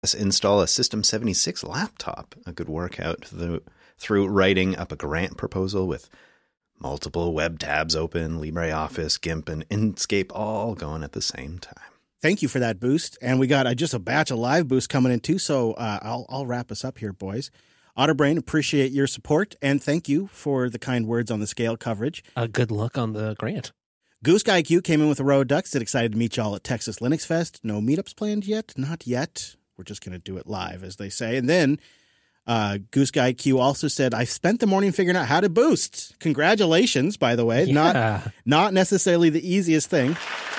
install a System 76 laptop. A good workout through writing up a grant proposal with multiple web tabs open, LibreOffice, GIMP, and Inkscape all going at the same time. Thank you for that boost. And we got just a batch of live boosts coming in too. So I'll wrap us up here, boys. Otterbrain, appreciate your support. And thank you for the kind words on the scale coverage. Good luck on the grant. Goose Guy Q came in with a row of ducks. Said excited to meet y'all at Texas Linux Fest. No meetups planned yet? Not yet. We're just going to do it live, as they say. And then Goose Guy Q also said, I spent the morning figuring out how to boost. Congratulations, by the way. Yeah. Not necessarily the easiest thing.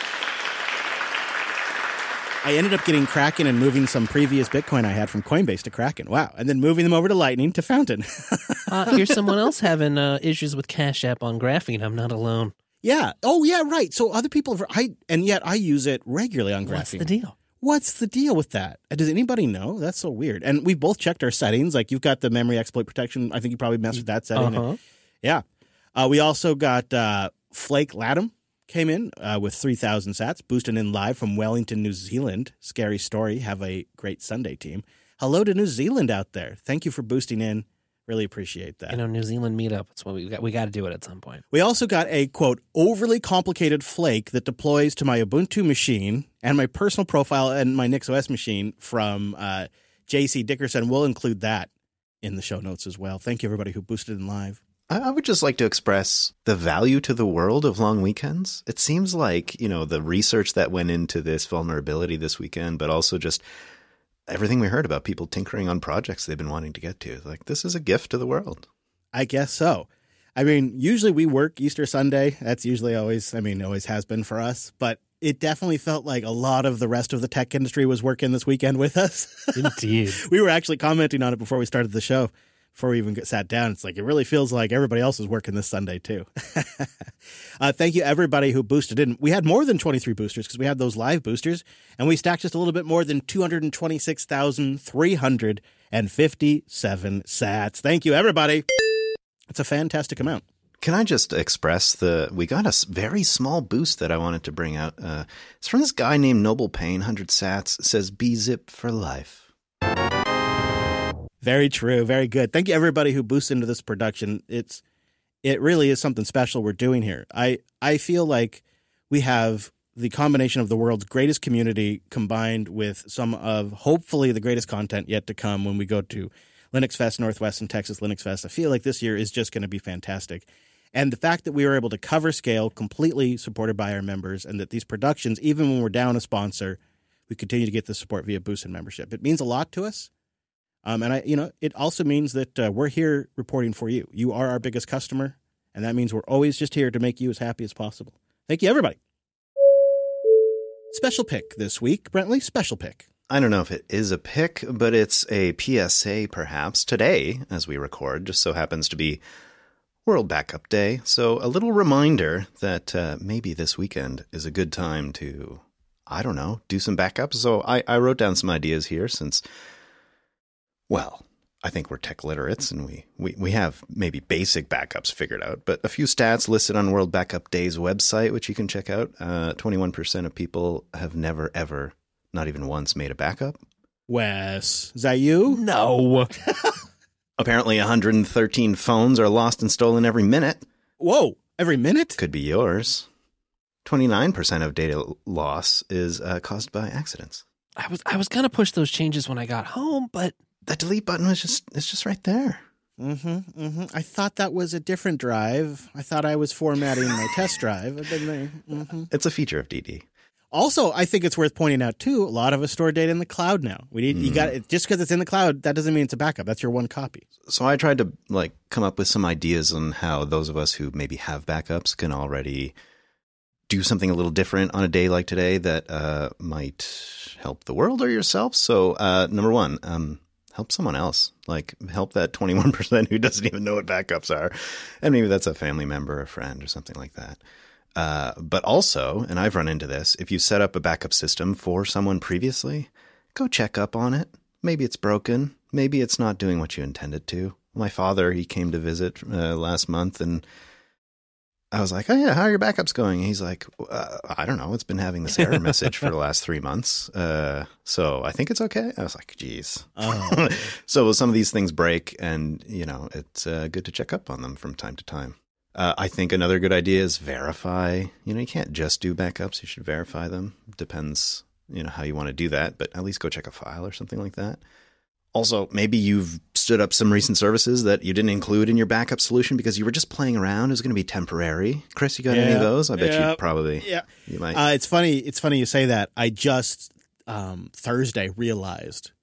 I ended up getting Kraken and moving some previous Bitcoin I had from Coinbase to Kraken. Wow. And then moving them over to Lightning to Fountain. Here's someone else having issues with Cash App on Graphene. I'm not alone. Yeah. Oh, yeah, right. So other people, and yet I use it regularly on Graphene. What's the deal? What's the deal with that? Does anybody know? That's so weird. And we both checked our settings. Like, you've got the memory exploit protection. I think you probably messed with that setting. Uh-huh. Yeah. We also got Flake Latham came in with 3,000 sats, boosting in live from Wellington, New Zealand. Scary story. Have a great Sunday, team. Hello to New Zealand out there. Thank you for boosting in. Really appreciate that. New Zealand meetup. That's what we got. We got to do it at some point. We also got a, quote, overly complicated flake that deploys to my Ubuntu machine and my personal profile and my NixOS machine from JC Dickerson. We'll include that in the show notes as well. Thank you, everybody who boosted in live. I would just like to express the value to the world of long weekends. It seems like, the research that went into this vulnerability this weekend, but also just everything we heard about people tinkering on projects they've been wanting to get to. Like, this is a gift to the world. I guess so. I mean, usually we work Easter Sunday. That's usually always has been for us. But it definitely felt like a lot of the rest of the tech industry was working this weekend with us. Indeed. We were actually commenting on it before we started the show. Before we even sat down, it's like it really feels like everybody else is working this Sunday too. Thank you, everybody who boosted in. We had more than 23 boosters because we had those live boosters, and we stacked just a little bit more than 226,357 sats. Thank you, everybody. It's a fantastic amount. Can I just express we got a very small boost that I wanted to bring out. It's from this guy named Noble Payne, 100 sats. It says BZip for life. Very true. Very good. Thank you, everybody who boosts into this production. It really is something special we're doing here. I feel like we have the combination of the world's greatest community combined with some of hopefully the greatest content yet to come when we go to Linux Fest Northwest and Texas Linux Fest. I feel like this year is just going to be fantastic. And the fact that we were able to cover scale completely supported by our members, and that these productions, even when we're down a sponsor, we continue to get the support via boost and membership. It means a lot to us. And it also means that we're here reporting for you. You are our biggest customer, and that means we're always just here to make you as happy as possible. Thank you, everybody. Special pick this week, Brentley. Special pick. I don't know if it is a pick, but it's a PSA perhaps. Today, as we record, just so happens to be World Backup Day. So a little reminder that maybe this weekend is a good time to, I don't know, do some backups. So I wrote down some ideas here since... Well, I think we're tech literates and we have maybe basic backups figured out, but a few stats listed on World Backup Day's website, which you can check out. 21% of people have never, ever, not even once, made a backup. Wes, is that you? No. Apparently 113 phones are lost and stolen every minute. Whoa, every minute? Could be yours. 29% of data loss is caused by accidents. I was going to push those changes when I got home, but... That delete button it's just right there. I thought that was a different drive. I thought I was formatting my test drive. It's a feature of DD. Also, I think it's worth pointing out too, a lot of us store data in the cloud now. You got it, just because it's in the cloud, that doesn't mean it's a backup. That's your one copy. So I tried to come up with some ideas on how those of us who maybe have backups can already do something a little different on a day like today that might help the world or yourself. So number one, help someone else, help that 21% who doesn't even know what backups are. And maybe that's a family member, a friend, or something like that. But also, and I've run into this, if you set up a backup system for someone previously, go check up on it. Maybe it's broken. Maybe it's not doing what you intended to. My father, he came to visit last month, and I was like, oh yeah, how are your backups going? And he's like, I don't know. It's been having this error message for the last 3 months. So I think it's okay. I was like, geez. Oh. So some of these things break, and, it's good to check up on them from time to time. I think another good idea is verify. You can't just do backups. You should verify them. Depends, how you want to do that, but at least go check a file or something like that. Also, maybe you've stood up some recent services that you didn't include in your backup solution because you were just playing around. It was going to be temporary. Chris, you got any of those? I bet you probably. Yeah. You might. It's funny you say that. I just Thursday realized,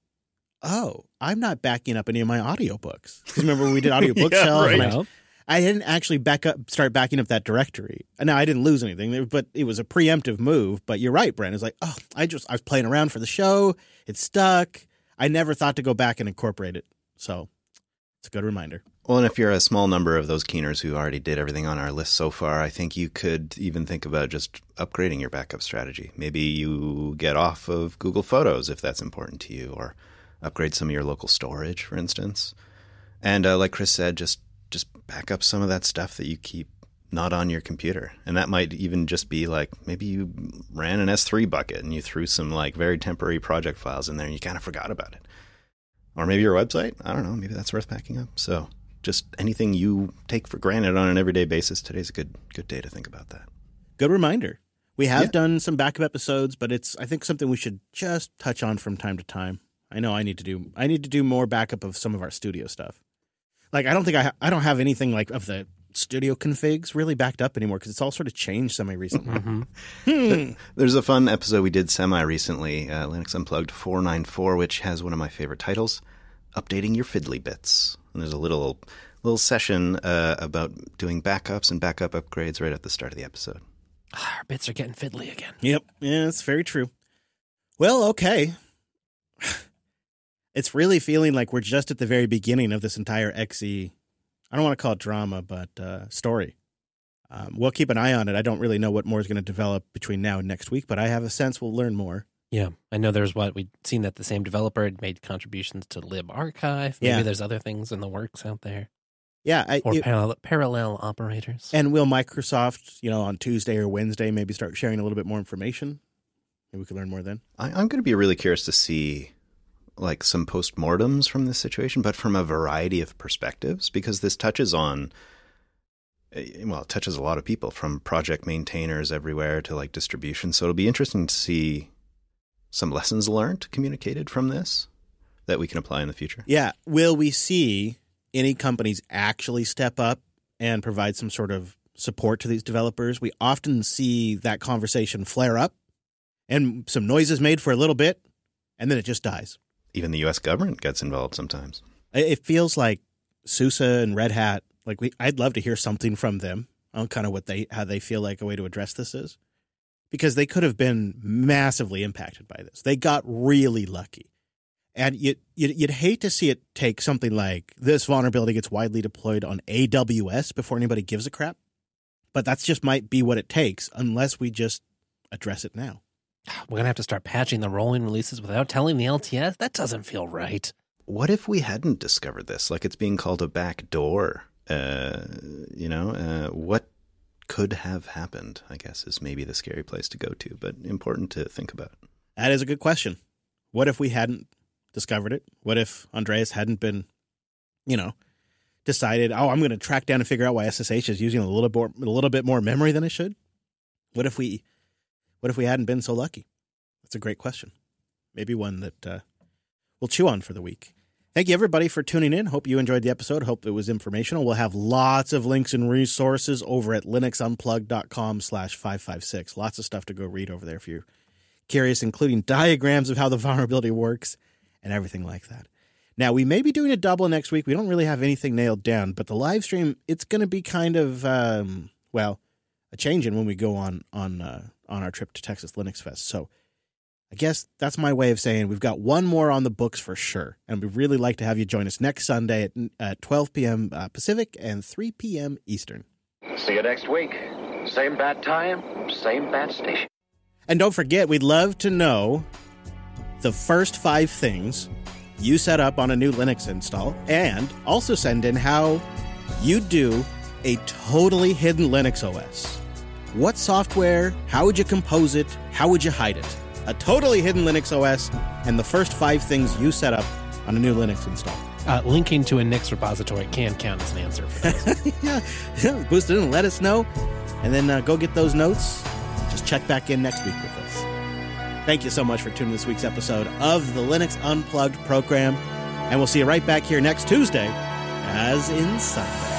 I'm not backing up any of my audiobooks. Because remember when we did audio bookshelf? Right. I didn't actually start backing up that directory. Now, I didn't lose anything, but it was a preemptive move. But you're right, Brent. It's like, I was playing around for the show. It stuck. I never thought to go back and incorporate it. So it's a good reminder. Well, and if you're a small number of those keeners who already did everything on our list so far, I think you could even think about just upgrading your backup strategy. Maybe you get off of Google Photos if that's important to you, or upgrade some of your local storage, for instance. And like Chris said, just back up some of that stuff that you keep not on your computer. And that might even just be like, maybe you ran an S3 bucket and you threw some like very temporary project files in there and you kind of forgot about it. Or maybe your website. I don't know. Maybe that's worth backing up. So just anything you take for granted on an everyday basis, today's a good day to think about that. Good reminder. We have done some backup episodes, but it's, I think, something we should just touch on from time to time. I know I need to do more backup of some of our studio stuff. Like, I don't think I don't have anything like of the studio configs really backed up anymore because it's all sort of changed semi-recently. There's a fun episode we did semi-recently, Linux Unplugged 494, which has one of my favorite titles, Updating Your Fiddly Bits. And there's a little session about doing backups and backup upgrades right at the start of the episode. Our bits are getting fiddly again. Yep. Yeah, it's very true. Well, okay. It's really feeling like we're just at the very beginning of this entire XE, I don't want to call it drama, but story. We'll keep an eye on it. I don't really know what more is going to develop between now and next week, but I have a sense we'll learn more. Yeah, I know we'd seen that the same developer had made contributions to LibArchive. Maybe there's other things in the works out there. Yeah. Parallel operators. And will Microsoft, on Tuesday or Wednesday, maybe start sharing a little bit more information? Maybe we could learn more then. I'm going to be really curious to see like some postmortems from this situation, but from a variety of perspectives, because this touches on, it touches a lot of people, from project maintainers everywhere to like distribution. So it'll be interesting to see some lessons learned communicated from this that we can apply in the future. Yeah. Will we see any companies actually step up and provide some sort of support to these developers? We often see that conversation flare up and some noise is made for a little bit, and then it just dies. Even the U.S. government gets involved sometimes. It feels like SUSE and Red Hat, I'd love to hear something from them on kind of how they feel like a way to address this is. Because they could have been massively impacted by this. They got really lucky. And you'd hate to see it take something like this vulnerability gets widely deployed on AWS before anybody gives a crap. But that's just might be what it takes unless we just address it now. We're going to have to start patching the rolling releases without telling the LTS? That doesn't feel right. What if we hadn't discovered this? Like it's being called a backdoor. What could have happened, I guess, is maybe the scary place to go to, but important to think about. That is a good question. What if we hadn't discovered it? What if Andreas hadn't been, decided, I'm going to track down and figure out why SSH is using a little bit more memory than it should? What if we hadn't been so lucky? That's a great question. Maybe one that we'll chew on for the week. Thank you, everybody, for tuning in. Hope you enjoyed the episode. Hope it was informational. We'll have lots of links and resources over at linuxunplugged.com/556. Lots of stuff to go read over there if you're curious, including diagrams of how the vulnerability works and everything like that. Now, we may be doing a double next week. We don't really have anything nailed down, but the live stream, it's going to be kind of, a change in when we go on our trip to Texas Linux Fest. So I guess that's my way of saying we've got one more on the books for sure. And we'd really like to have you join us next Sunday at 12 p.m. Pacific and 3 p.m. Eastern. See you next week. Same bad time, same bad station. And don't forget, we'd love to know the first 5 things you set up on a new Linux install, and also send in how you do a totally hidden Linux OS. What software? How would you compose it? How would you hide it? A totally hidden Linux OS and the first 5 things you set up on a new Linux install. Linking to a Nix repository can count as an answer for those. yeah, boost it in and let us know. And then go get those notes. Just check back in next week with us. Thank you so much for tuning this week's episode of the Linux Unplugged program. And we'll see you right back here next Tuesday as in Sunday.